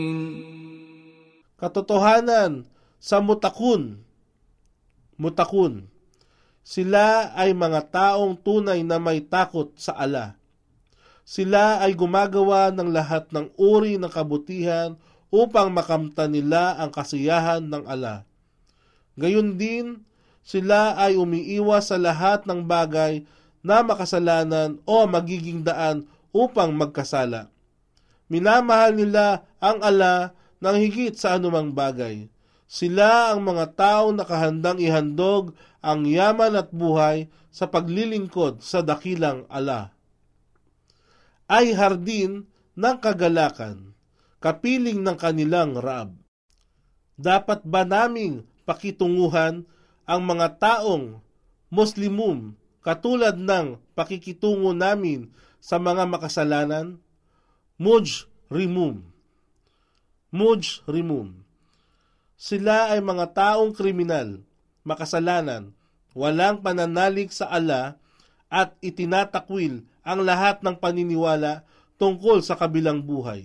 Katotohanan sa mutakun. Sila ay mga taong tunay na may takot sa Allah. Sila ay gumagawa ng lahat ng uri ng kabutihan upang makamtan nila ang kasiyahan ng Allah. Gayon din, sila ay umiiwas sa lahat ng bagay na makasalanan o magiging daan upang magkasala. Minamahal nila ang Allah ng higit sa anumang bagay. Sila ang mga taong nakahandang ihandog ang yaman at buhay sa paglilingkod sa dakilang Allah. Ay hardin ng kagalakan, kapiling ng kanilang Raab. Dapat ba naming pakitunguhan ang mga taong Muslimum katulad ng pakikitungo namin sa mga makasalanan? Mujrimum. Sila ay mga taong kriminal, makasalanan, walang pananalig sa Allah at itinatakwil ang lahat ng paniniwala tungkol sa kabilang buhay.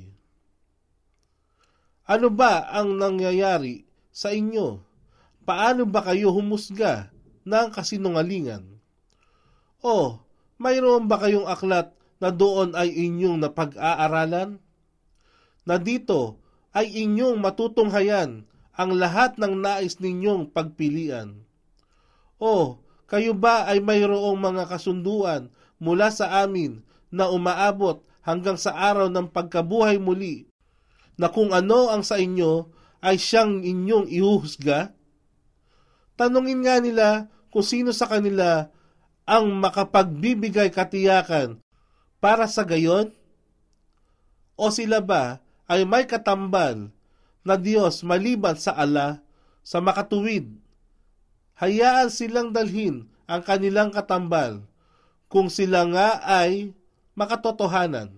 Ano ba ang nangyayari sa inyo? Paano ba kayo humusga ng kasinungalingan? O, mayroon ba kayong aklat na doon ay inyong napag-aaralan? Na dito ay inyong matutunghayan ang lahat ng nais ninyong pagpilian? O, kayo ba ay mayroong mga kasunduan mula sa amin na umaabot hanggang sa araw ng pagkabuhay muli, na kung ano ang sa inyo ay siyang inyong ihuhusga? Tanungin nga nila kung sino sa kanila ang makapagbibigay katiyakan para sa gayon? O sila ba ay may katambal na Diyos maliban sa Allah, sa makatuwid? Hayaan silang dalhin ang kanilang katambal kung sila nga ay makatotohanan.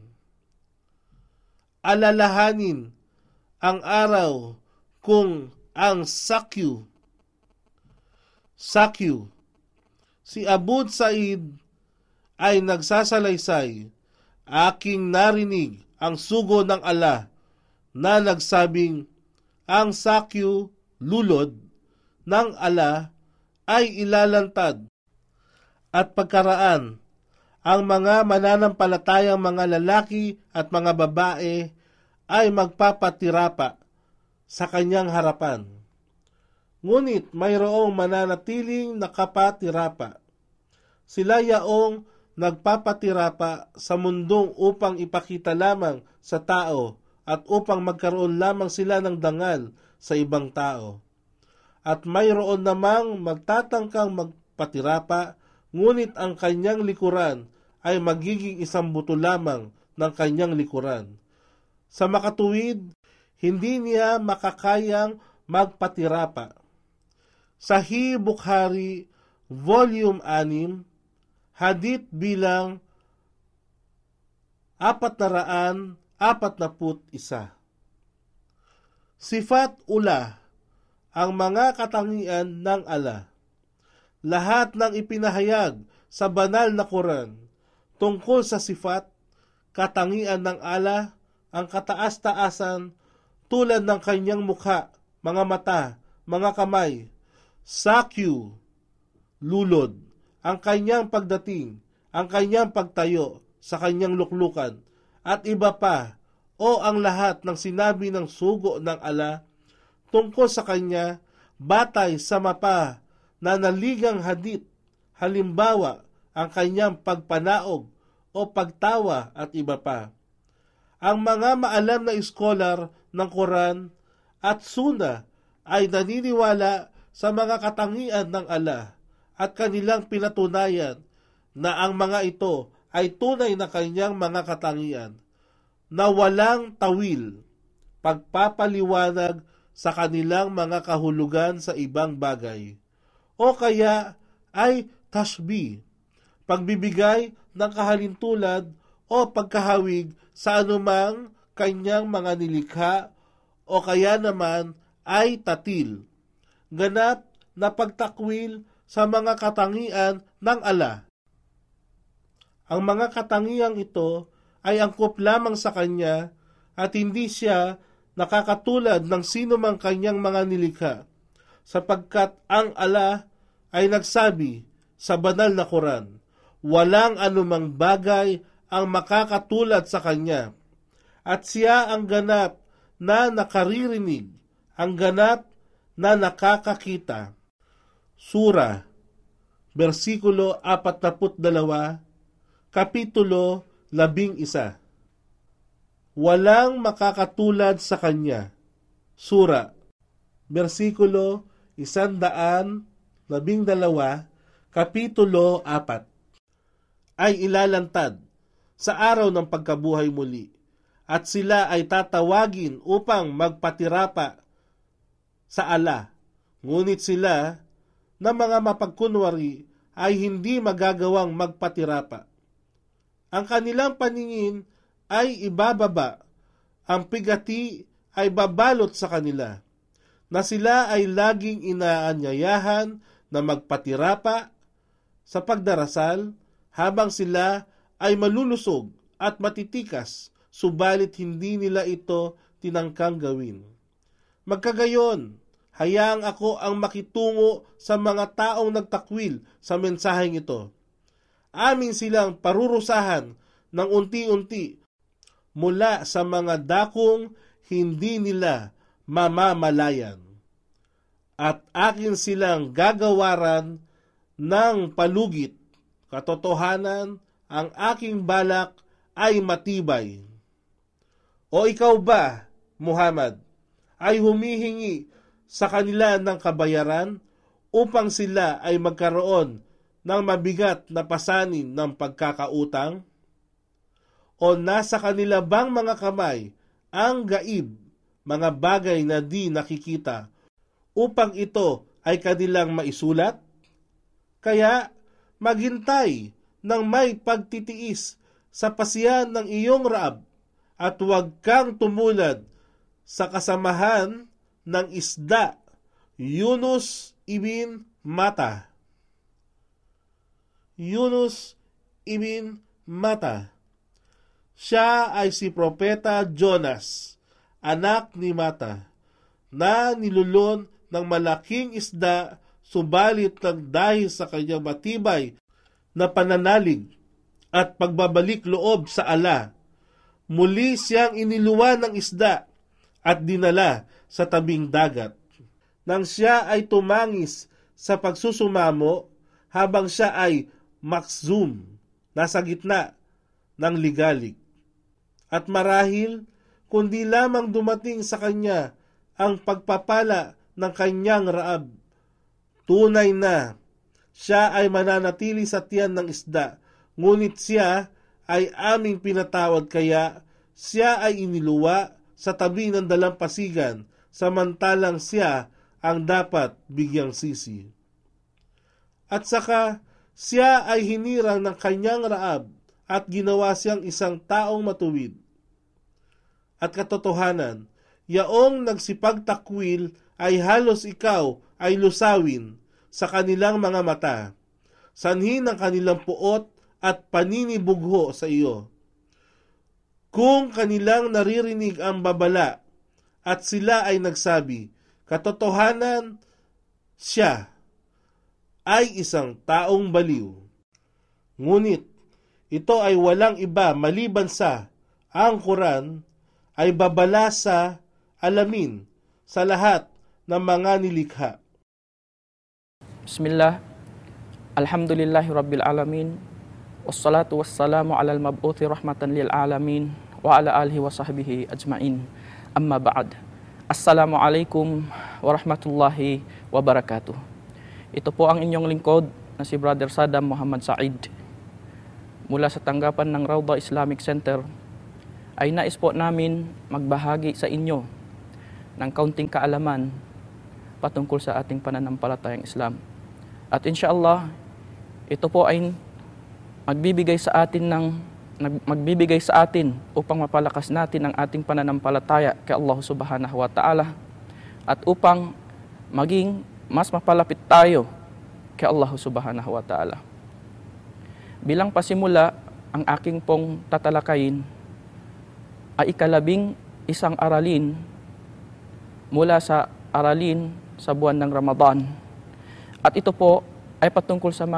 Alalahanin ang araw kung ang Sakyu, si Abu Sa'id ay nagsasalaysay, aking narinig ang sugo ng Allah na nagsabing, ang Sakyu, lulod ng Allah, ay ilalantad at pagkaraan ang mga mananampalatayang mga lalaki at mga babae ay magpapatirapa sa kanyang harapan. Ngunit mayroong mananatiling nakapatirapa. Sila yaong nagpapatirapa sa mundong upang ipakita lamang sa tao at upang magkaroon lamang sila ng dangal sa ibang tao. At mayroon namang magtatangkang magpatirapa, ngunit ang kanyang likuran ay magiging isang buto lamang ng kanyang likuran. Sa makatuwid, hindi niya makakayang magpatirapa. Sahih Bukhari, Volume 6, Hadith bilang 441. Sifat ula, ang mga katangian ng Allah. Lahat ng ipinahayag sa banal na Quran tungkol sa sifat, katangian ng Allah, ang kataas-taasan tulad ng kanyang mukha, mga mata, mga kamay, Sakyu, lulod, ang kanyang pagdating, ang kanyang pagtayo sa kanyang luklukan, at iba pa, o ang lahat ng sinabi ng sugo ng Allah tungkol sa kanya, batay sa mapa na naligang hadith, halimbawa, ang kanyang pagpanaog o pagtawa at iba pa. Ang mga maalam na iskolar ng Quran at Sunnah ay naniniwala sa mga katangian ng Allah at kanilang pinatunayan na ang mga ito ay tunay na kanyang mga katangian na walang tawil, pagpapaliwanag sa kanilang mga kahulugan sa ibang bagay, o kaya ay tashbih, pagbibigay ng kahalintulad o pagkahawig sa anumang kanyang mga nilikha, o kaya naman ay tatil, ganap na pagtakwil sa mga katangian ng Allah. Ang mga katangiang ito ay angkop lamang sa kanya at hindi siya nakakatulad ng sino mang kanyang mga nilikha, sapagkat ang Allah ay nagsabi sa banal na Quran, walang anumang bagay ang makakatulad sa kanya, at siya ang ganap na nakaririnig, ang ganap na nakakakita. Sura, versikulo 42, kapitulo 11. Walang makakatulad sa kanya. Sura, versikulo 112, kapitulo 4. Ay ilalantad sa araw ng pagkabuhay muli, at sila ay tatawagin upang magpatirapa sa Allah. Ngunit sila na mga mapagkunwari ay hindi magagawang magpatirapa. Ang kanilang paningin ay ibababa, ang pigati ay babalot sa kanila, na sila ay laging inaanyayahan na magpatirapa sa pagdarasal habang sila ay malulusog at matitikas, subalit hindi nila ito tinangkang gawin. Magkagayon, hayaang ako ang makitungo sa mga taong nagtakwil sa mensaheng ito. Amin silang parurusahan ng unti-unti mula sa mga dakong hindi nila mamamalayan. At akin silang gagawaran ng palugit. Katotohanan, ang aking balak ay matibay. O ikaw ba, Muhammad, ay humihingi sa kanila ng kabayaran upang sila ay magkaroon ng mabigat na pasanin ng pagkakautang? O nasa kanila bang mga kamay ang gaib, mga bagay na di nakikita, upang ito ay kanilang maisulat? Kaya maghintay ng may pagtitiis sa pasiyan ng iyong Raab, at huwag kang tumulad sa kasamahan ng isda. Yunus ibn Matta. Yunus ibn Matta. Siya ay si Propeta Jonas, anak ni Matta, na nilulon ng malaking isda, subalit ng dahil sa kanyang matibay na pananalig at pagbabalik loob sa Allah, muli siyang iniluwan ng isda at dinala sa tabing dagat. Nang siya ay tumangis sa pagsusumamo, habang siya ay maksum, nasa gitna ng ligalig. At marahil, kundi lamang dumating sa kanya ang pagpapala ng kanyang Raab. Tunay na siya ay mananatili sa tiyan ng isda, ngunit siya ay aming pinatawad, kaya siya ay iniluwa sa tabi ng dalampasigan, samantalang siya ang dapat bigyang sisi. At saka siya ay hinirang ng kanyang Raab at ginawa siyang isang taong matuwid. At katotohanan, yaong nagsipagtakwil ay halos ikaw ay lusawin sa kanilang mga mata, sanhi ng kanilang puot at paninibugho sa iyo. Kung kanilang naririnig ang babala at sila ay nagsabi, katotohanan, siya ay isang taong baliw. Ngunit ito ay walang iba maliban sa ang Quran ay babala sa alamin sa lahat ng mga nilikha. Bismillah, alhamdulillahi rabbil alamin, wassalatu wassalamu alal mab'uthi rahmatan lil alamin, wa ala alihi wa sahbihi ajma'in. Amma ba'd. Assalamualaikum warahmatullahi wabarakatuh. Ito po ang inyong lingkod na si Brother Saddam Muhammad Said. Mula sa tanggapan ng Rawda Islamic Center, ay nais po namin magbahagi sa inyo ng kaunting kaalaman patungkol sa ating pananampalatayang Islam. At insyaallah, ito po ay magbibigay sa atin upang mapalakas natin ang ating pananampalataya kay Allah Subhanahu wa Ta'ala, at upang maging mas mapalapit tayo kay Allah Subhanahu wa Ta'ala. Bilang pasimula, ang aking pong tatalakayin ay 11 aralin mula sa aralin sa buwan ng Ramadan. At ito po ay patungkol sa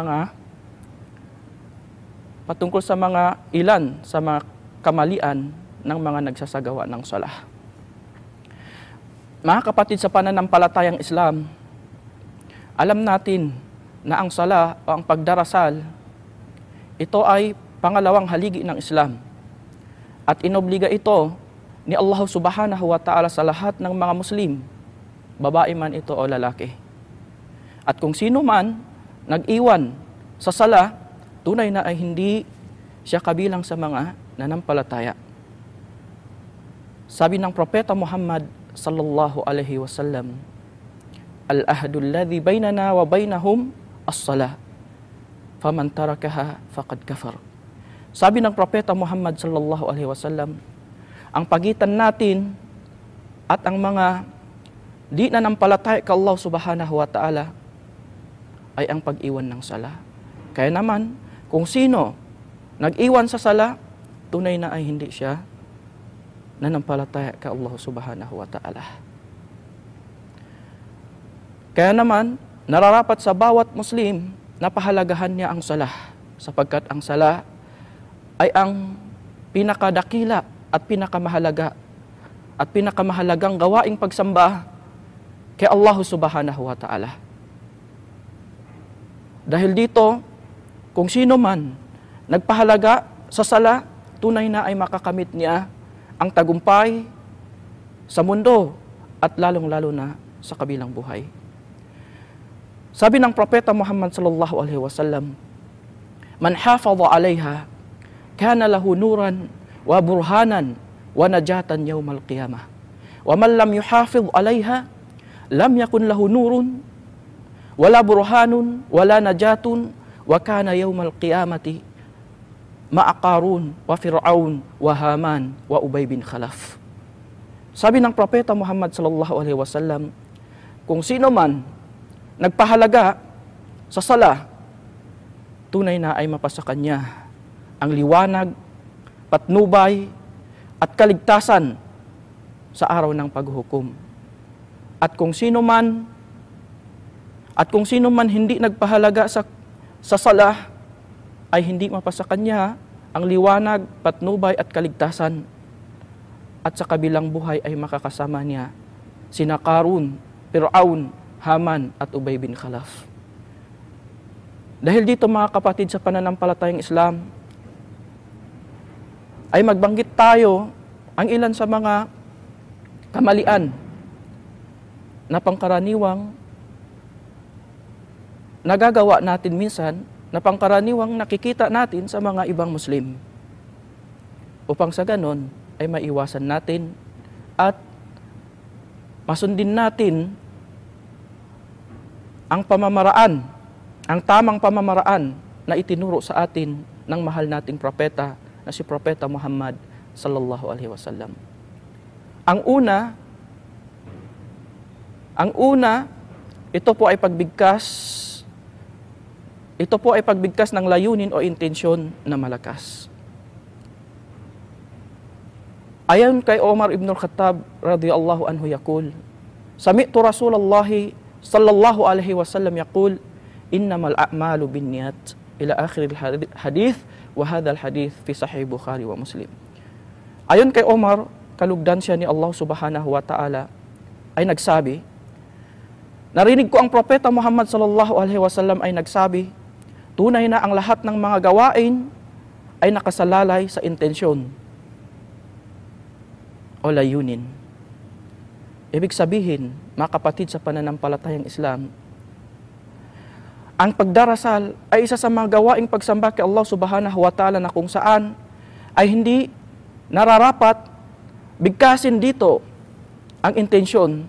mga ilan sa mga kamalian ng mga nagsasagawa ng salah. Mga kapatid sa pananampalatayang Islam, alam natin na ang sala o ang pagdarasal, ito ay pangalawang haligi ng Islam. At inobliga ito ni Allah subhanahu wa ta'ala sa lahat ng mga Muslim, babae man ito o lalaki. At kung sino man nag-iwan sa sala, tunay na ay hindi siya kabilang sa mga nanampalataya. Sabi ng Propeta Muhammad sallallahu alaihi wasallam, al-ahdul ladhi bainana wa bainahum as-salah, faman tarakaha faqad kafar. Sabi ng Propeta Muhammad sallallahu alaihi wasallam, ang pagitan natin at ang mga di nanampalataya kay Allah subhanahu wa ta'ala ay ang pag-iwan ng sala. Kaya naman, kung sino nag-iwan sa sala, tunay na ay hindi siya nanampalataya kay Allah subhanahu wa ta'ala. Kaya naman, nararapat sa bawat Muslim na pahalagahan niya ang sala, sapagkat ang sala ay ang pinakadakila at pinakamahalagang gawaing pagsamba kay Allah subhanahu wa ta'ala. Dahil dito, kung sino man nagpahalaga sa sala, tunay na ay makakamit niya ang tagumpay sa mundo at lalong-lalo na sa kabilang buhay. Sabi ng Propeta Muhammad sallallahu alaihi wasallam, man hafadha 'alayha kana lahu nuran wa burhanan wa najatan yawmal qiyamah. Wa man lam yuhafidh 'alayha lam yakun lahu nurun wala burhanun wala najatun wa kana yawmal qiyamati ma'a Qarun wa Fir'aun wa Haman wa Ubay bin Khalaf. Sabi ng Propeta Muhammad sallallahu alaihi wasallam, kung sino man nagpahalaga sa sala, tunay na ay mapasa kanya ang liwanag, patnubay at kaligtasan sa araw ng paghukom. At kung sino man hindi nagpahalaga sa sala, ay hindi mapasa kanya ang liwanag, patnubay at kaligtasan. At sa kabilang buhay ay makakasama niya sina Qarun, Fir'aun, Haman at Ubay bin Khalaf. Dahil dito mga kapatid sa pananampalatayang Islam, ay magbanggit tayo ang ilan sa mga kamalian na pangkaraniwang nagagawa natin minsan, na pangkaraniwang nakikita natin sa mga ibang Muslim. Upang sa ganon ay maiwasan natin at masundin natin ang pamamaraan, ang tamang pamamaraan na itinuro sa atin ng mahal nating propeta na si Propeta Muhammad sallallahu alaihi wasallam. Ang una, ito po ay pagbigkas ng layunin o intensyon na malakas. Ayon kay Omar ibn al-Khattab radhiyallahu anhu yaqul, sami'tu Rasulullah sallallahu alaihi wasallam yaqul, innamal a'malu binniyat ila akhir al-hadith wa hadha al-hadith fi sahih Bukhari wa Muslim. Ayon kay Omar, kalugdan siya ni Allah subhanahu wa ta'ala, ay nagsabi, narinig ko ang Propeta Muhammad sallallahu alaihi wasallam ay nagsabi, tunay na ang lahat ng mga gawain ay nakasalalay sa intensyon o layunin. Ibig sabihin, mga kapatid sa pananampalatayang Islam, ang pagdarasal ay isa sa mga gawaing pagsamba kay Allah subhanahu wa ta'ala na kung saan ay hindi nararapat bigkasin dito ang intensyon,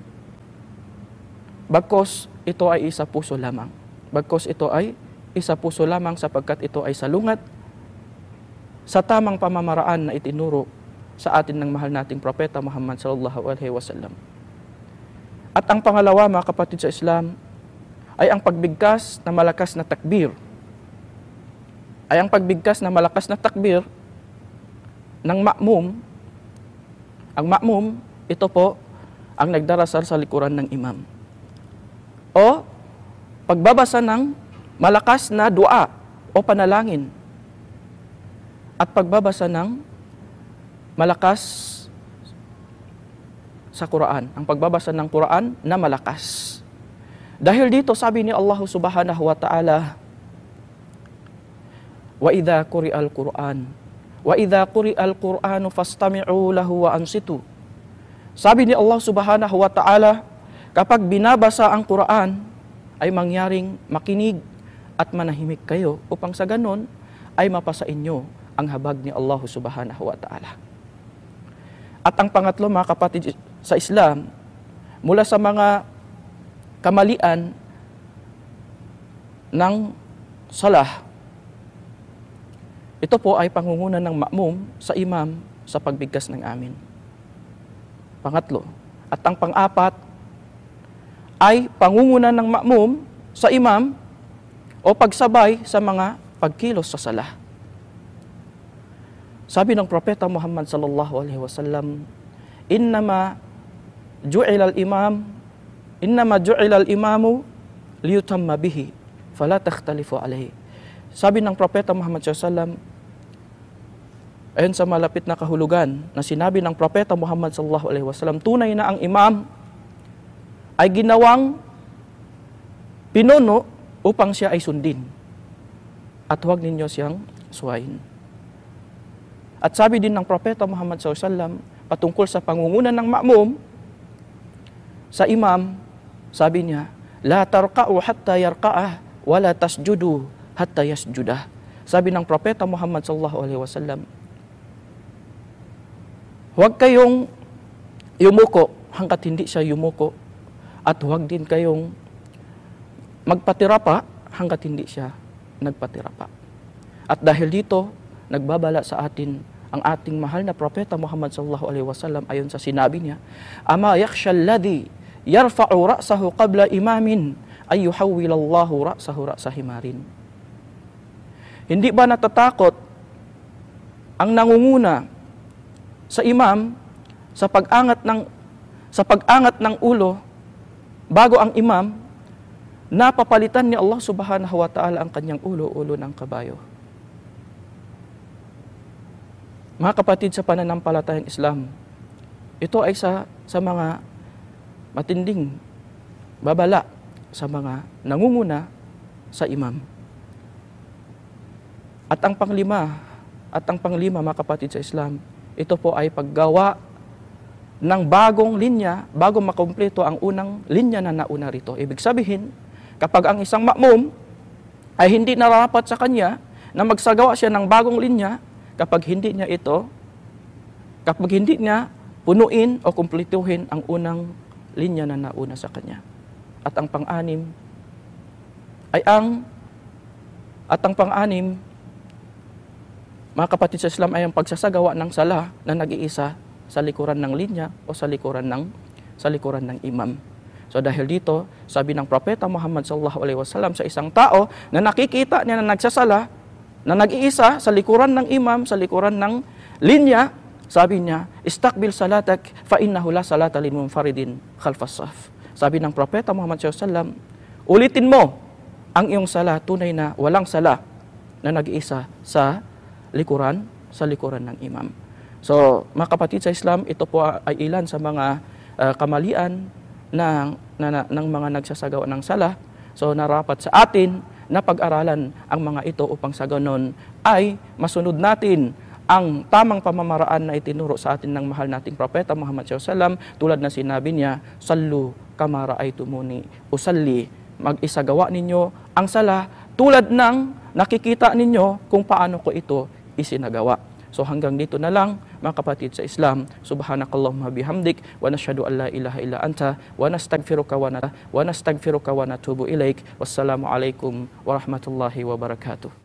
bagkos ito ay isa puso lamang. Bagkos ito ay isa puso lamang sapagkat ito ay salungat sa tamang pamamaraan na itinuro sa atin ng mahal nating Propeta Muhammad sallallahu alaihi wasallam. At ang pangalawa, mga kapatid sa Islam, ay ang pagbigkas na malakas na takbir. Ang malakas na takbir ng ma'mum. Ang ma'mum, ito po ang nagdarasal sa likuran ng imam. O pagbabasa ng malakas na dua o panalangin. At pagbabasa ng malakas sa Quran. Ang pagbabasa ng Quran na malakas. Dahil dito sabi ni Allah subhanahu wa ta'ala, وَإِذَا قُرِئَ الْقُرْآنُ فَاسْتَمِعُوا لَهُ وَأَنْصِتُوا. Sabi ni Allah subhanahu wa ta'ala, kapag binabasa ang Quran, ay mangyaring makinig at manahimik kayo upang sa ganon ay mapasa inyo ang habag ni Allah subhanahu wa ta'ala. At ang pangatlo, mga kapatid sa Islam, mula sa mga kamalian ng salah, ito po ay pangunguna ng ma'mum sa imam sa pagbigkas ng amin. Pangatlo. At ang pang-apat ay pangunguna ng ma'mum sa imam o pagsabay sa mga pagkilos sa salah. Sabi ng Propeta Muhammad sallallahu alaihi wasallam, innama ju'ila al-imamu liyutamma bihi fala takhtalifu alaihi. Sabi ng Propeta Muhammad sallallahu alaihi wasallam, ayon sa malapit na kahulugan na sinabi ng Propeta Muhammad sallallahu alaihi wasallam, tunay na ang imam ay ginawang pinuno upang siya ay sundin at huwag ninyo siyang suwayin. At sabi din ng Propeta Muhammad sallallahu alaihi wasallam patungkol sa pangunguna ng ma'mum sa imam, sabi niya, la tarqa'u hatta yarqa'ah wa la tasjudu hatta yasjudah. Sabi ng Propeta Muhammad sallallahu alaihi wasallam, huwag kayong yumuko hanggat hindi siya yumuko at huwag din kayong magpatira pa hanggat hindi siya nagpatira pa. At dahil dito, nagbabala sa atin ang ating mahal na Propeta Muhammad sallallahu alaihi wasallam ayon sa sinabi niya, ama yakhsha alladhi yarfa'u ra'sahu qabla imamin ay yuhawwilallahu ra'sahu ra'sa himarin. Hindi ba natatakot ang nangunguna sa imam sa pag-angat ng ulo bago ang imam, napapalitan ni Allah subhanahu wa ta'ala ang kanyang ulo ng kabayo. Mga kapatid sa pananampalatayang Islam, ito ay sa mga matinding babala sa mga nangunguna sa imam. At ang panglima, mga kapatid sa Islam, ito po ay paggawa ng bagong linya bago makumpleto ang unang linya na nauna rito. Ibig sabihin, kapag ang isang ma'mum ay hindi nararapat sa kanya na magsagawa siya ng bagong linya, kapag hindi niya punuin o kumpletuhin ang unang linya na nauna sa kanya. At ang pang-anim, mga kapatid sa Islam, ay ang pagsasagawa ng sala na nag-iisa sa likuran ng linya o sa likuran ng imam. So dahil dito, sabi ng Propeta Muhammad sallallahu alaihi wasallam sa isang tao na nakikita niya na nagsasala, na nag-iisa sa likuran ng imam, sa likuran ng linya, sabi niya, istakbil salatak fa innahu la salata lil munfaridin khalfas saf. Sabi ng Propeta Muhammad sallallahu alaihi wasallam, ulitin mo ang iyong sala, tunay na walang sala na nag-iisa sa likuran ng imam. So, mga kapatid sa Islam, ito po ay ilan sa mga kamalian ng mga nagsasagawa ng sala. So, narapat sa atin na pag-aralan ang mga ito upang sa ganon ay masunod natin ang tamang pamamaraan na itinuro sa atin ng mahal nating Propeta Muhammad sallallahu alaihi wasallam, tulad na sinabi niya, sallu kama ra'aytumuni usalli, mag-isagawa ninyo ang sala tulad ng nakikita ninyo kung paano ko ito isinagawa. So hanggang dito na lang, mga kapatid sa Islam. Subhanakallahumma bihamdik wa nashhadu an la ilaha illa anta wa nastaghfiruka wa natubu ilaik. Wassalamu alaikum warahmatullahi wabarakatuh.